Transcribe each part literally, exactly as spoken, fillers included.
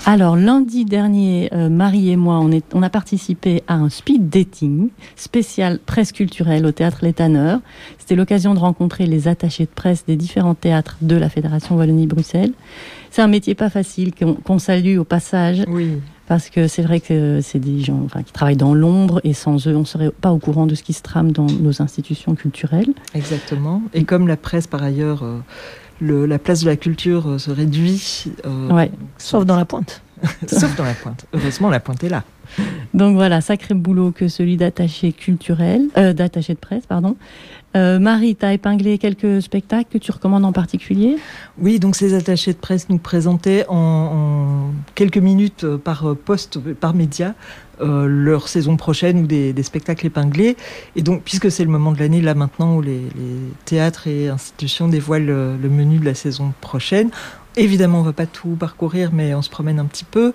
Alors, lundi dernier, euh, Marie et moi, on, est, on a participé à un speed dating spécial presse culturelle au Théâtre Les Tanneurs. C'était l'occasion de rencontrer les attachés de presse des différents théâtres de la Fédération Wallonie-Bruxelles. C'est un métier pas facile qu'on, qu'on salue au passage. Oui. Parce que c'est vrai que c'est des gens enfin, qui travaillent dans l'ombre et sans eux, on ne serait pas au courant de ce qui se trame dans nos institutions culturelles. Exactement. Et comme la presse, par ailleurs, euh, le, la place de la culture euh, se réduit. Euh, ouais. Sauf dans la pointe. Sauf dans la pointe. Heureusement, la pointe est là. Donc voilà, sacré boulot que celui d'attaché culturel, euh, d'attaché de presse, pardon. Euh, Marie, tu as épinglé quelques spectacles que tu recommandes en particulier ? Oui, donc ces attachés de presse nous présentaient en, en quelques minutes par poste, par média, euh, leur saison prochaine ou des, des spectacles épinglés. Et donc, puisque c'est le moment de l'année, là maintenant, où les, les théâtres et institutions dévoilent le, le menu de la saison prochaine, évidemment, on ne va pas tout parcourir, mais on se promène un petit peu.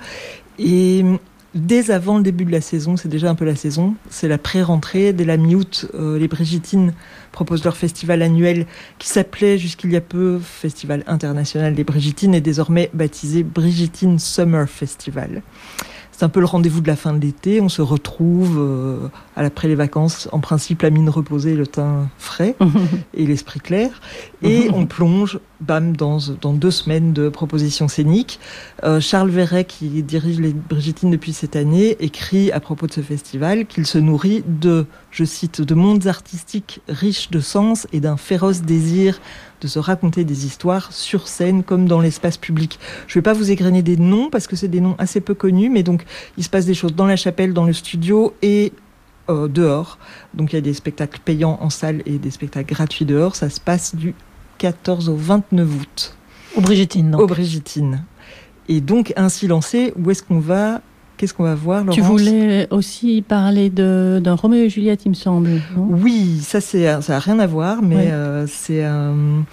Et dès avant le début de la saison, c'est déjà un peu la saison, c'est la pré-rentrée. Dès la mi-août, euh, les Brigitines proposent leur festival annuel qui s'appelait jusqu'il y a peu Festival international des Brigitines et désormais baptisé Brigitine Summer Festival. C'est un peu le rendez-vous de la fin de l'été. On se retrouve euh, après les vacances, en principe la mine reposée, le teint frais et l'esprit clair. Et on plonge, bam, dans, dans deux semaines de propositions scéniques. Euh, Charles Verret, qui dirige les Brigitines depuis cette année, écrit à propos de ce festival qu'il se nourrit de, je cite, de mondes artistiques riches de sens et d'un féroce désir de se raconter des histoires sur scène comme dans l'espace public. Je ne vais pas vous égrener des noms parce que c'est des noms assez peu connus, mais donc il se passe des choses dans la chapelle, dans le studio et euh, dehors. Donc il y a des spectacles payants en salle et des spectacles gratuits dehors. Ça se passe du quatorze au vingt-neuf août. Aux Brigitines, donc. Aux Brigitines. Et donc ainsi lancé, où est-ce qu'on va ? Qu'est-ce qu'on va voir, Laurence ? Tu voulais aussi parler de, d'un Roméo et Juliette, il me semble. Non ? Oui, ça, c'est, ça n'a rien à voir, mais ouais. euh, c'est, euh,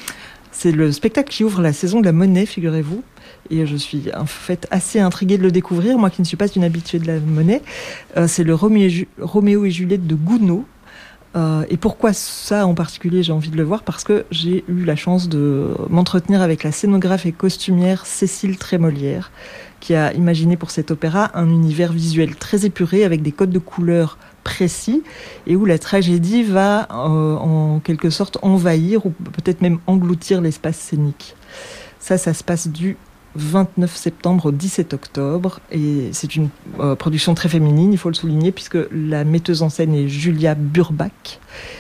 c'est le spectacle qui ouvre la saison de la Monnaie, figurez-vous. Et je suis en fait assez intriguée de le découvrir, moi qui ne suis pas une habituée de la Monnaie. Euh, c'est le Roméo et, Ju- Roméo et Juliette de Gounod. Euh, et pourquoi ça en particulier, j'ai envie de le voir ? Parce que j'ai eu la chance de m'entretenir avec la scénographe et costumière Cécile Trémolière, qui a imaginé pour cet opéra un univers visuel très épuré avec des codes de couleurs précis et où la tragédie va euh, en quelque sorte envahir ou peut-être même engloutir l'espace scénique. Ça, ça se passe du vingt-neuf septembre au dix-sept octobre et c'est une euh, production très féminine, il faut le souligner, puisque la metteuse en scène est Julia Burbach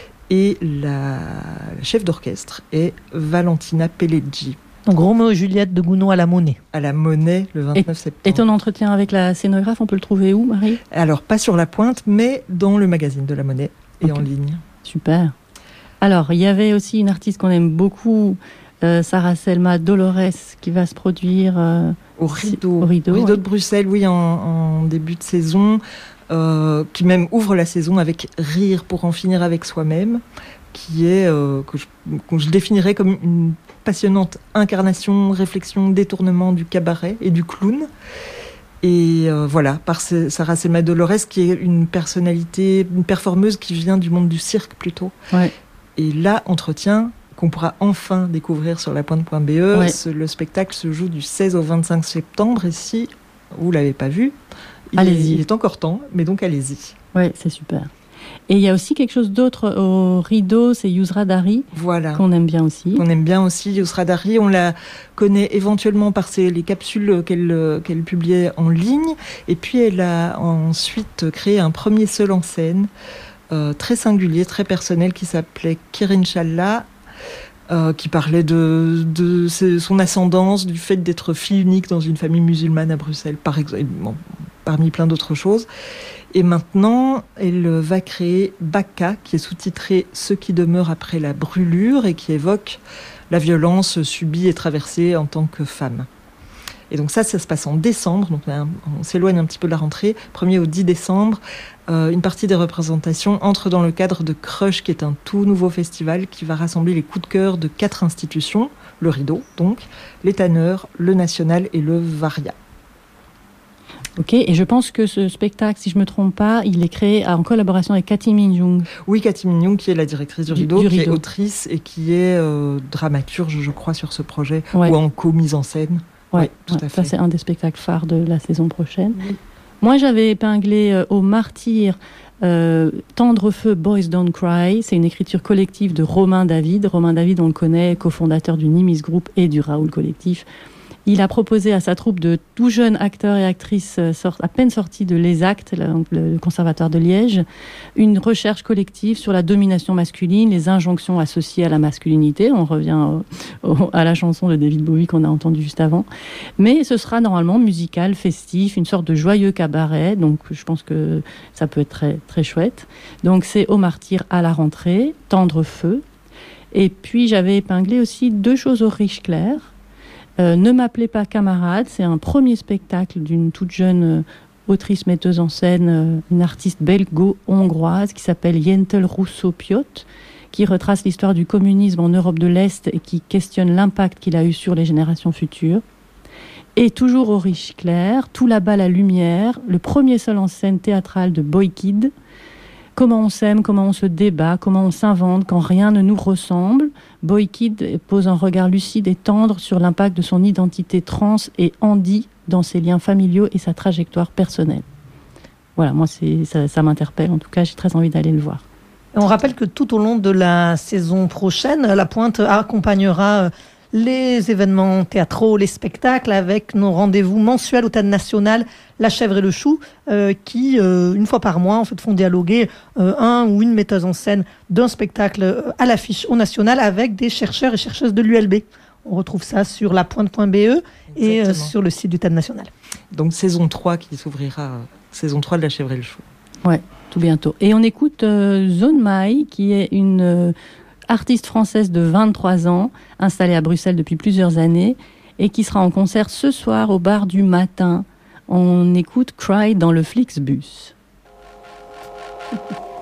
et la, la chef d'orchestre est Valentina Pelleggi. Donc Roméo et Juliette de Gounod à la Monnaie. À la Monnaie, le vingt-neuf septembre. Et ton entretien avec la scénographe, on peut le trouver où, Marie ? Alors, pas sur la pointe, mais dans le magazine de la Monnaie et okay. En ligne. Super. Alors, il y avait aussi une artiste qu'on aime beaucoup, euh, Sarah Selma Dolores, qui va se produire euh, au Rideau, au Rideau, au Rideau ouais. de Bruxelles, oui, en, en début de saison, euh, qui même ouvre la saison avec Rire pour en finir avec soi-même, qui est, euh, que, je, que je définirais comme une passionnante incarnation, réflexion, détournement du cabaret et du clown. Et euh, voilà, par Sarah Selma Dolores, qui est une personnalité, une performeuse qui vient du monde du cirque plutôt. Ouais. Et là, entretien qu'on pourra enfin découvrir sur la pointe point b e. Ouais. Ce, le spectacle se joue du seize au vingt-cinq septembre. Et si vous ne l'avez pas vu, il allez-y. Est, il est encore temps, mais donc allez-y. Oui, c'est super. Et il y a aussi quelque chose d'autre au Rideau, c'est Yousra Dari, voilà. qu'on aime bien aussi. On aime bien aussi Yousra Dari, on la connaît éventuellement par ses, les capsules qu'elle, qu'elle publiait en ligne, et puis elle a ensuite créé un premier seul en scène, euh, très singulier, très personnel, qui s'appelait Kirinchalla, euh, qui parlait de, de son ascendance, du fait d'être fille unique dans une famille musulmane à Bruxelles, par exemple, bon, parmi plein d'autres choses. Et maintenant, elle va créer Baka, qui est sous-titré « Ce qui demeure après la brûlure » et qui évoque la violence subie et traversée en tant que femme. Et donc ça, ça se passe en décembre, donc on s'éloigne un petit peu de la rentrée, premier au dix décembre. Euh, une partie des représentations entre dans le cadre de Crush, qui est un tout nouveau festival qui va rassembler les coups de cœur de quatre institutions, le Rideau, donc, les Tanneurs, le National et le Varia. Ok, et je pense que ce spectacle, si je ne me trompe pas, il est créé en collaboration avec Cathy Min-Young. Oui, Cathy Min-Young, qui est la directrice du Rideau, du, du qui Rideau. est autrice et qui est euh, dramaturge, je crois, sur ce projet, ouais. ou en co-mise en scène. Ouais, Ouais, tout ouais, à ça fait. c'est un des spectacles phares de la saison prochaine. Oui. Moi j'avais épinglé euh, au Martyr euh, Tendre Feu, Boys Don't Cry. C'est une écriture collective de Romain David. Romain David, on le connaît, cofondateur du Nimis Group et du Raoul Collectif. Il a proposé à sa troupe de tout jeunes acteurs et actrices euh, sort, à peine sortis de l'E S A C T, le, le conservatoire de Liège, une recherche collective sur la domination masculine, les injonctions associées à la masculinité. On revient au, au, à la chanson de David Bowie qu'on a entendue juste avant. Mais ce sera normalement musical, festif, une sorte de joyeux cabaret. Donc je pense que ça peut être très, très chouette. Donc c'est au Martyr à la rentrée, Tendre Feu. Et puis j'avais épinglé aussi deux choses au Riche Clair. Euh, ne m'appelez pas camarade, c'est un premier spectacle d'une toute jeune euh, autrice metteuse en scène, euh, une artiste belgo-hongroise qui s'appelle Jentel Rousseau-Piot, qui retrace l'histoire du communisme en Europe de l'Est et qui questionne l'impact qu'il a eu sur les générations futures. Et toujours au Riche Clair, Tout là-bas la lumière, le premier seul en scène théâtrale de Boy Kid. Comment on s'aime, comment on se débat, comment on s'invente quand rien ne nous ressemble. Boy Kid pose un regard lucide et tendre sur l'impact de son identité trans et handi dans ses liens familiaux et sa trajectoire personnelle. Voilà, moi c'est, ça, ça m'interpelle. En tout cas, j'ai très envie d'aller le voir. Et on rappelle que tout au long de la saison prochaine, La Pointe accompagnera les événements théâtraux, les spectacles, avec nos rendez-vous mensuels au Théâtre National, La Chèvre et le Chou, euh, qui, euh, une fois par mois, en fait, font dialoguer euh, un ou une metteuse en scène d'un spectacle à l'affiche au National avec des chercheurs et chercheuses de l'U L B. On retrouve ça sur lapointe point b e et euh, sur le site du Théâtre National. Donc saison trois qui s'ouvrira, euh, saison trois de La Chèvre et le Chou. Ouais, tout bientôt. Et on écoute euh, Zone Mai, qui est une... Euh, artiste française de vingt-trois ans, installée à Bruxelles depuis plusieurs années, et qui sera en concert ce soir au bar du Matin. On écoute Cry dans le Flixbus.